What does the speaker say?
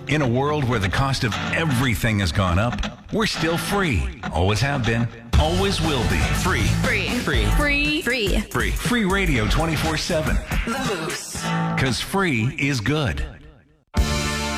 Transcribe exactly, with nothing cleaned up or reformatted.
In a world where the cost of everything has gone up, we're still free. Always have been. Always will be. Free. Free. Free. Free. Free. Free. Free radio twenty-four seven. The Moose. Because free is good.